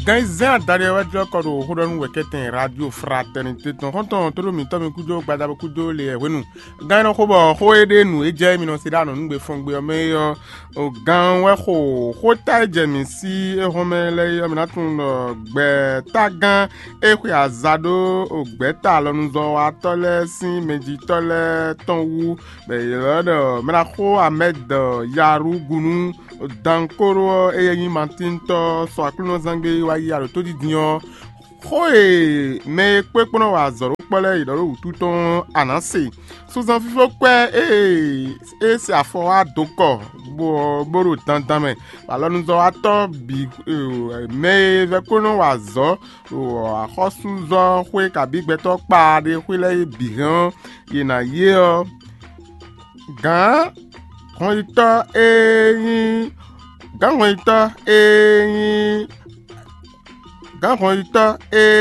Gaizan dari wajo kodo hodon weketen radio fraternité ton konton todo mi to mi kujo gbada kujo le wenu gan ko bo ho ede nu eje mi no sida no ngbe fun gbe o me yo o gan we ho ta je mi si e ho me le yo mi na tun gbe ta gan e ku azado o gbe ta lonu zo wa tole sin meji tole ton wu be yo do me na ko Ahmed Yaru Gunu dankoro eyin mantinto so akuno zangbe wa yaro to didion hoe me pepono wa zoro pole idoro ututon anase so zan fifo pe se afo adoko boro dandan me balonu zo ato bi me ve kono wa zo o akhosu zo hwe ka bi gbeto pa de hwele bihan yena ye o gan kon ito eyin Gan ita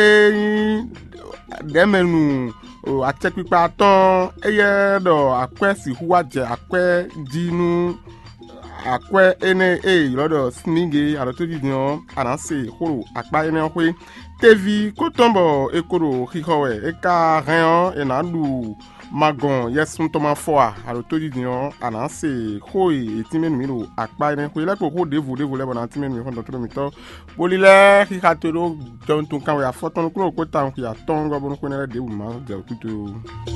demenu atepipa ton eye do akwe si huwaje akwe dinu akwe ene lodo sninge arotoji dion anase horo akpa ene hwe tevi kotombo ekoro hihowe eka ren enadu magon yesun to ma foa arotoji dion anase hoi etimenu miro akpa ene hwe lepo ho devu le bona timenu ho do mi to bolile hikatero don tun kan we afoton kuro ko tan ki atongo bon ko ne devu ma de tutu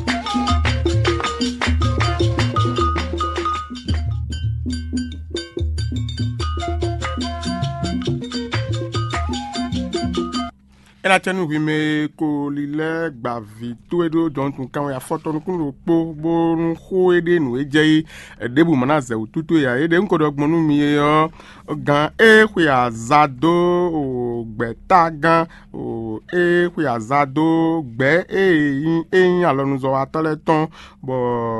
ela tenu wi me ko lile gba vi to edo don tun kan ya foto nu kun po borun ho ede nu eje debu mana ze tutu ya ede nko dogbon nu mi yo gan ku ya zado o gbeta gan o ku ya zado gbe yin alonu zo atole ton bo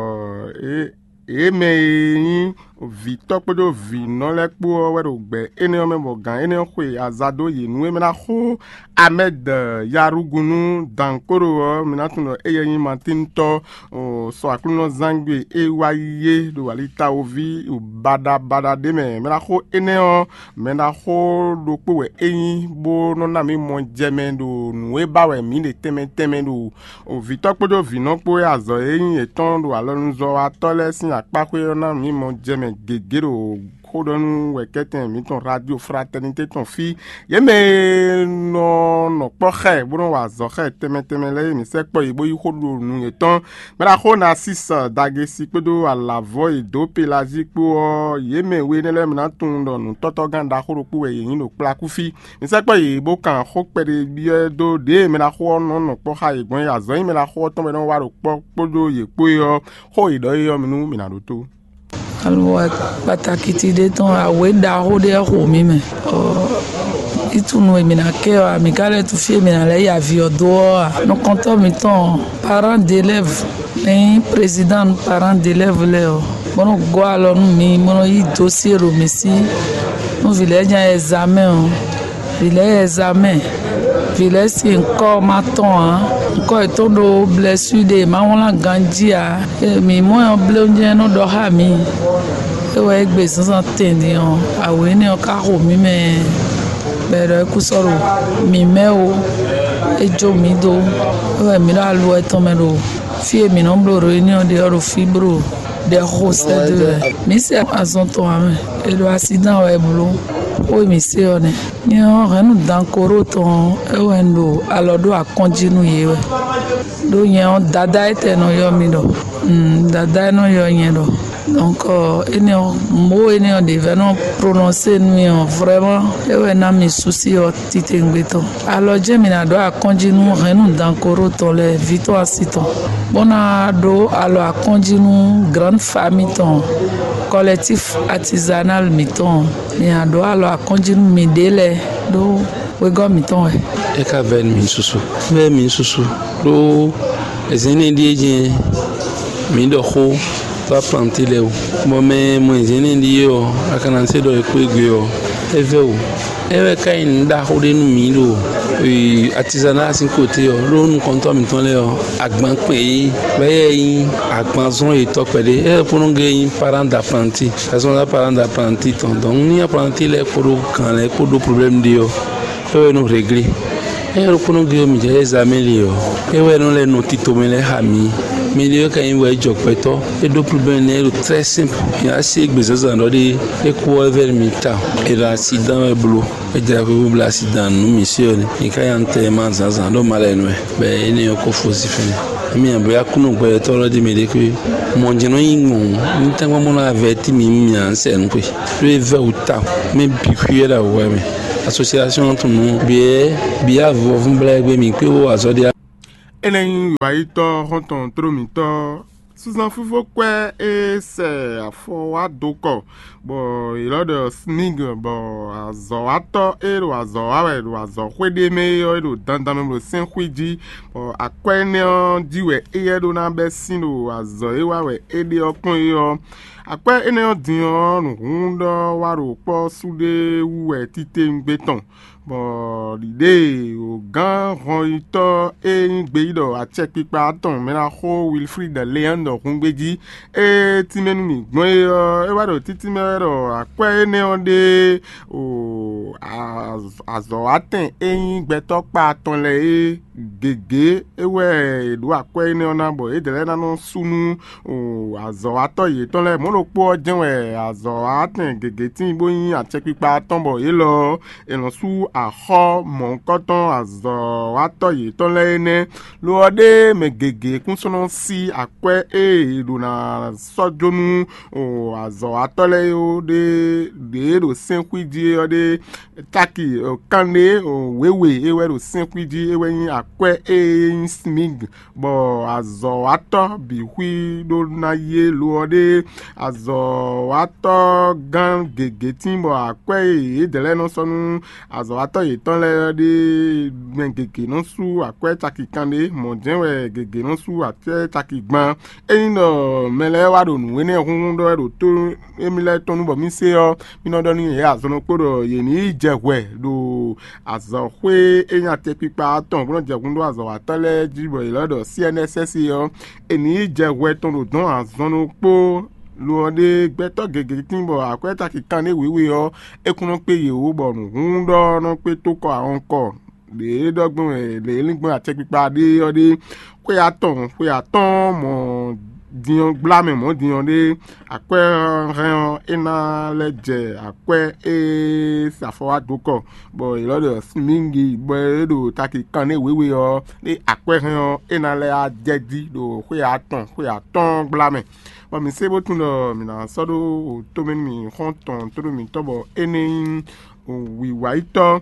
me Victor podo vi no le po we do gbe ene o me mo gan ene hwe azado ye nu me na ho Ahmed Yaru Gunu dankoro me na tun no eyin mantin to so akuno zangbe ewaye do walita ovi bada de me na ho ene o me na ho do po we eyin bo no na mi mo jeme do nu e ba we mi le teme do Victor podo vi no po azo eyin eton do alonu zo atole sin apakwe na mi mo jeme gegero kodonu weketen mi ton radio fraternité ton fi yeme no poche bono wa zo he teme le mi se po ibo yihodo nu eton mera ho na 6 dagesi pedo ala voix do pelagique po yeme we ne le mi na tun do nu toto ganda horo po we yin no plaku fi mi se po ibo kan ho pere bi do de mera ho no po ha igbon ya zo mera ho ton me don wa ro podo ye po yo ho ido yo mi nu mi na do to alwa patakiti de ton awe da ho de ho mi me itunu mi na ke mi kale tu fi mi na le ya vi odo no konto mi ton parents d'élèves ni président parents d'élèves le bono go alo nu mi bono yi dossier ro mi si no village examen village si encore maton encore tondo blessure de ma wona ganjia mi mo blonje no do ha mi we gbe sansan tendi awe ni o ka ho mi me bere ku soro mi me o ejo mi do we mi la lu eton me do fi mi no bloro ni o de oro fibro de rose de mi se azonto ame e do accident we bulu o mi se one ni o renu dankoro ton e wendo alodo akonjinu yewe do yen dada ete no yo mi do dada no yo yen do donc ene mo devait non prononcer nous vraiment et ouais na mi souci o titengbeto alors je mi na do akonji nu renu dankoro to le victoire siton bona do alors akonji nu grande famille ton collectif artisanal miton ni ado alors akonji nu mi dele do we go miton e ka ven mi susu do ezeni die mi do ho pa planter le mo me mo ezeni die o akana se do ekwegwe o eveo ewe kain da ho de nu mi do artisanat sin côté o lo nu konto mi ton le o agban pe beye yin agban zon e to pede e pour nous gagner parents d'apprentis raison da parents d'apprentis ton donc ni apprenti le ko kan le ko do problème de o ewe no régler e rukuno ge mi je examen li o ewe no le no tito me le hami milieu kan we jokpeto e do problème ne très simple ya se gbezaza ndo de e ko vers mi ta e l'accident e blo e ja ko l'accident no monsieur ni kayante manzaza ndo malenwe be ni ko fosi fini mi abo ya kuno gbe to lo di me de ko mo jino yin ni tan mo na veti mi anse nko le ve uta me bi kuera wa me association tout nous bien vous blague mi pe o azodia enen yuaito honton tromito Susan Fufo kwe se afo adoko bo ilodo snig bo azoato ero azoawe ero azohwede me ero dandame bo senhwiji bo akwene diwe eyedo na besino azoewawe ede okun yo akwe ene odion nundo waro po sude uwe tite ngbeton bo l'idée au grand roito et gbeido a check pipa ton mena ho Wilfried Leandro Ngbeji e timenu mi gbon e wado titimero akwe ne onde o azo aten eyin gbeto pa ton le e gege ewe do akwe ne ona bo e dele na no sunu o azo atoye ton le mo lo po jenwe azo aten gege tin boyin a check pipa ton bo e lo su aho mon koton azo atoye ton le ne lo de megege kunsono si akwe e do na sojonu o azo atole o de do senkwiji o de taki o kande o wewe ewe do senkwiji ewe yin akwe e smig bo azo ato bi hui do na ye lo de azo ato gan gege tin bo akwe e dele no sonu azo ato ye ton le de gege no su akwe taki kande mo jenwe gege no su ate taki gban eyin no mele wa do nu ne hun do do to emile tonu bo mi se o mi no do ni e azono poro ye ni jehwe do azo hwe eyin ate pipa ton bo je kun do azo atole jibo ilodo CNSS yo eni jehwe ton do don azono po lo de gbeto gege timbo akweta ki kan e wiwe o ekuno pe ye o borun hun do no pe to ko awon ko le dogbon le lingbon ate pipa de o de pe aton mo dion blame mo dion de akwe ran ena leje akwe e safo adoko bo ilodo smingi bo do taki kan e wewe o de akwe ran ena le ajedi do pe aton blame bo mi se botun lo mi na sodo to men mi honton to mi to bo eni wi waito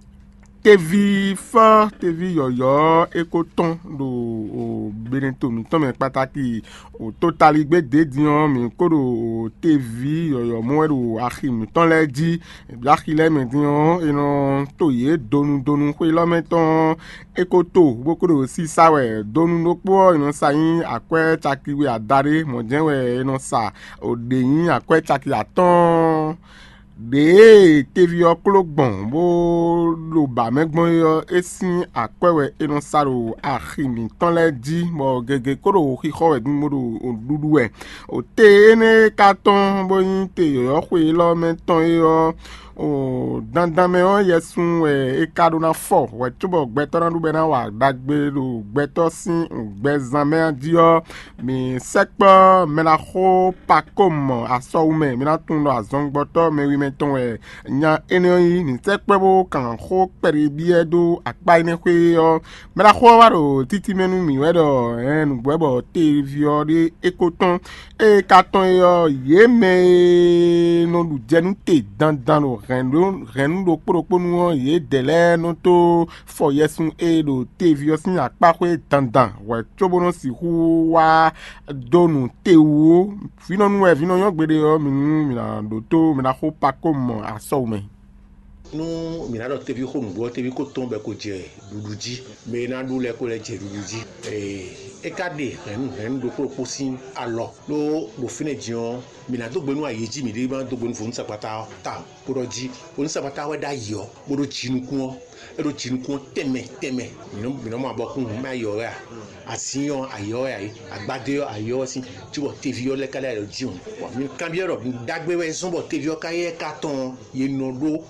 TV yoyo ekoton do o benento mi ton me pataki o totali gbe de dion mi kodo TV yoyo mo ero ahi mi ton le di bi ahi le me dion eno to ye donu ko lo meton ekoto bokodo si sawe donu no po eno sayin akwe chakiwe adare mo jenwe eno sa o deyin akwe chaki aton de TV oklogbon bo lo ba megbon yo esin akwewe eno saro ahimi ton le di mo gege koro hihowe dumudu odudu e o te ene katon bo yin te yo hwe lo meton yo o dandame o yesun e kado na fo we tubo gbeto na dube na wa dagbe lo gbeto sin gbezame dio mi sekpo me na ho pakom aso ume mi na tun lo azongboto me wi meton e nya ene yi ni sekpo bo kan ho peri biedo akpa ine hwe yo me na ho waro titi menu mi wedo en gbebo TV o de ekoton e katon yo yeme no lu jenu te dandan lo ren do poro nu ye dele no to for yesun e do TV o sin akpa hwe dandan we chobo no si hu wa donu tewo fino nu e fino yo gbede o mi na do to mi na ho pa kom aso me nu mina do TV ko ngbo TV ko tombe ko je duduji me na du le ko le je duduji e kade ren do ko sin alo lo fine jion mina do gbenu ayeji mi de ba do gbenu fun sapata ta poroji fun sapata we da yo bodo chinukun e do chinukun teme mina mo abokun ma yo ya asiyan ayo ya agbade ayo sin ti bo TV yo le kale lo jiun mi kan bi ero dagbe we sun bo TV yo kaye katon ye no do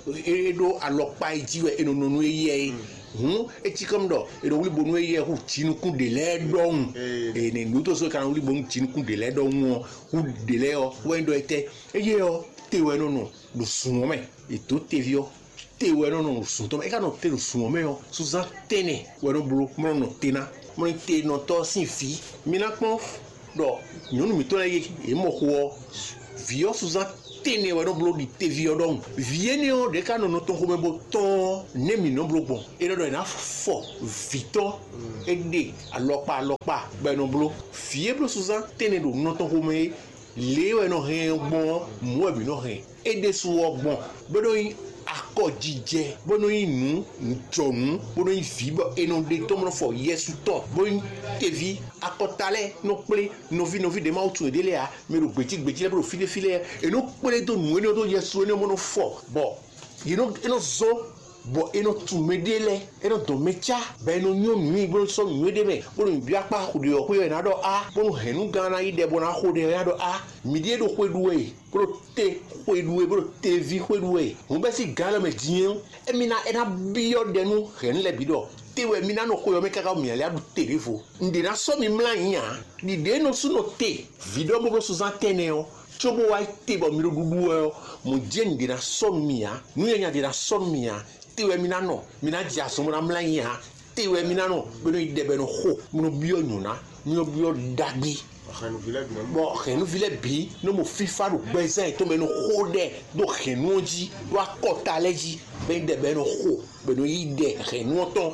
edo alokpa ijiwe eno nonu eye eti comme do eno wuli bonu eye hu tinukun de le don ne nuto so kan wuli bonu tinukun de le don hu de le o wendo ete eye o tewe no no do sunome eto tevio tewe no no sunto e ka no te do sunome o suza tene wero bro mo no tena mo te no to sin fi mina pon do nyonu mi to le e mo ko vio suza tene wero blo di te vio don viene o de ka no to ko me bo ton ne mi no blo bon e do na fo vito e de alopa gbe no blo vie blo suza tene do no to ko me le we no hen bon mo bi no hen e de su ogbon bodo yin akojije bono inu ntonu bono ifibo eno de tomo fo yesu to bono tevi akotale no ple no vi de ma otu edele a me ro gbeti le bro file eno ple to nu eno to yesu eno mono fo bo eno zo bo eno tu medele eno do mecha be no nyo mi bro so mi de me bono bi apa ko de o ko na do a bono henu gana ide bona ko de na do a mi de do ko duwe bro te ko duwe bro te vi ko duwe mo be si gala me dien e mina ena bio de nu hen le bido te we mina no ko yo me kaka mi ale adu telefo ndi na so mi mla yin a di de no su no te video bo so za teneo chobo wa te bo mi do dudu o mo je ndi na so mi a nu nya de na so mi a tewe mina no mina dia so mo na mla yin a tewe mina no be no ide be no ho mo bio nyuna mo bio dagbe bon renu vile bi no mo fifa do bezin to me no hode do renu ji do akota leji be de be no ho be no ide renu ton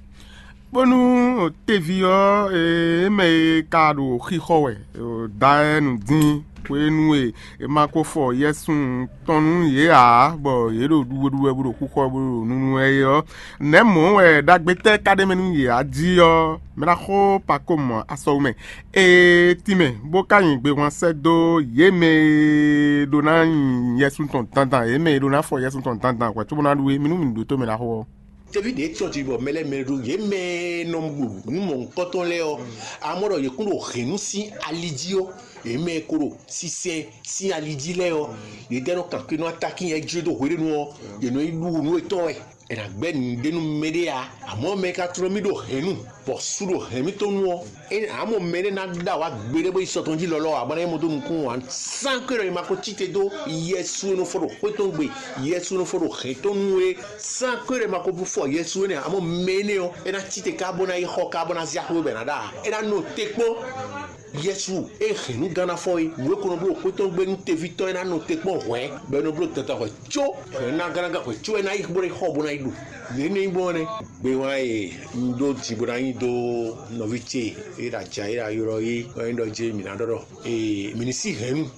bonu tevio me kado khihowe da nu din kwenu e makofo yesun tonu ye a bo ye do duwe buru kuko buru nunu eyo nemo dagbete kademenu ye aji yo mera ho pakomo asome time bo kayin gbe won sedo ye me do na yesun ton tantan ye me do na fo yesun ton tantan kwa tubo na duwe minu mi do to mera ho tevi de tsoji bo mele meru ye me nombu nu mo koton le o amoro ye kundo renu si alidio e me koro si alidi le o ye deno kan ke no attacking ye jedo hore no ye no ilu no eto e na gbe ni denu media amo me ka tro mi do renu bo suro remi to nu e amo mele na da wa gbere bo isotonji lolo abana mo do nkun wan san ke re ma ko tite do yesu no foro ko to gbe yesu no foro reto nu e san ke re ma ko bu fo yesu ne amo mene o e na tite carbona i ho carbona zia ko be na da e na no tekpo yesu e renu gana foi we ko no blo ko to gbe nu tevito e na no tekpo we be no blo tata ko cho e na gana ko cho e na i bore ho bona idu ye ni bone be wa e ndo ti bona do novice ira chaira yoro yi ndo je mi na dodo minisi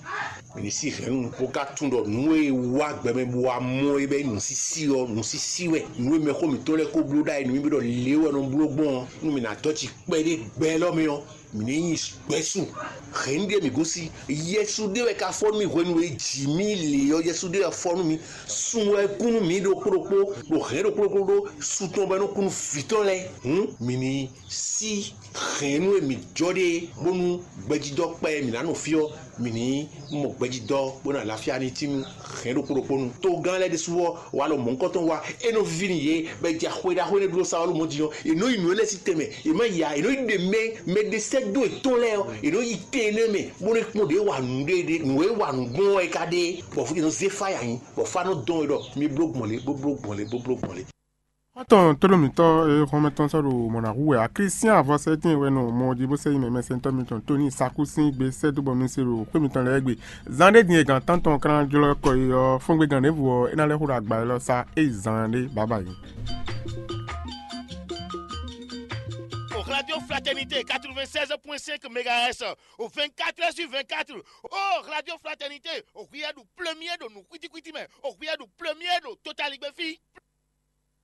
henu o ka tundo nuwe wa gbeme bo amo ebe nu sisi we nuwe me ko mi to le ko bloda enu mi do lewe no blogbon nu mi na touch pede gbe lo mi o mi ni spesu hende mi gosi yesu de we ka form mi wenu e jimi le o yesu de form mi sunwe kunu mi do koropo do hero koropo su tombe no kunu fitole mi ni si henu e mi jode bonu gbejido pe mi na no fio mi ni mo gbejido bona lafia ni tim hero koropo nu to gan le de suwo wa lo mo nkan ton wa eno vini ye be ja hweda hwene duro sa lo mo diyo eno inu le sisteme e ma ya eno de me de do eto le o eno itene me boni po de wa nde nwe wa ngun e kade bo fu no ze fire yin bo fa no don do mi blog mole Attends, tout le temps, remettons ça au mon arou à Christian avant certains ouais non mon dit c'est mais c'est un Tony Sakusin be c'est tout bon monsieur au premier temps les zande dit quand tant quand de le ko fon gbe gane vous et na le hura gba lo ça et zande bye bye. Radio Fraternité 96.5 MHz au 24h/24. Oh, Radio Fraternité, au du premier de nous, mais au du premier de Total Igbefi.